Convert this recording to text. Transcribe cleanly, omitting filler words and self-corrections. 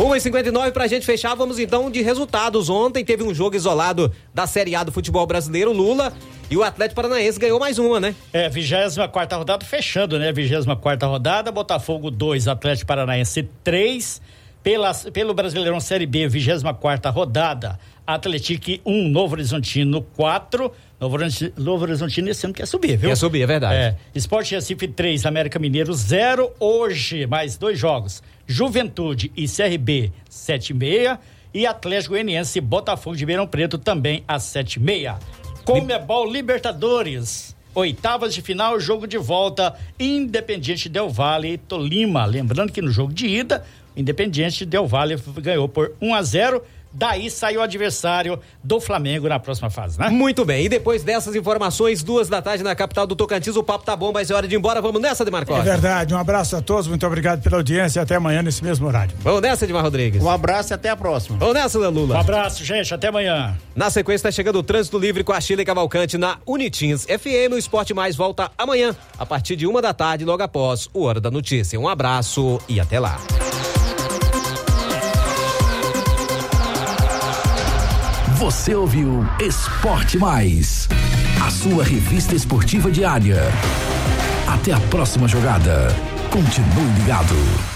1h59 pra gente fechar, vamos então de resultados. Ontem teve um jogo isolado da Série A do futebol brasileiro, Lula, e o Atlético Paranaense ganhou mais uma, né? 24ª rodada fechando, né? 24ª rodada, Botafogo 2, Atlético Paranaense 3. Pelo Brasileirão Série B, 24ª rodada, Atlético 1, Novo Horizontino 4. Novo Horizontino esse ano quer subir, viu? Quer subir, é verdade. Sport Recife 3, América Mineiro 0. Hoje, mais 2 jogos. Juventude e CRB 7h30. E Atlético Goianiense e Botafogo de Ribeirão Preto também às 7h30. Conmebol Libertadores. Oitavas de final, jogo de volta, Independiente Del Valle e Tolima. Lembrando que no jogo de ida, Independiente Del Valle ganhou por 1-0. Daí saiu o adversário do Flamengo na próxima fase, né? Muito bem, e depois dessas informações, 2h da capital do Tocantins, o papo tá bom, mas é hora de ir embora. Vamos nessa, Demar Costa? É verdade, um abraço a todos, muito obrigado pela audiência e até amanhã nesse mesmo horário. Vamos nessa, Edmar Rodrigues? Um abraço e até a próxima. Vamos nessa, Lula? Um abraço, gente, até amanhã. Na sequência, tá chegando o Trânsito Livre com a Sheila Cavalcante na Unitins FM. O Esporte Mais volta amanhã, a partir de 1h, logo após o Hora da Notícia. Um abraço e até lá. Você ouviu Esporte Mais, a sua revista esportiva diária. Até a próxima jogada. Continue ligado.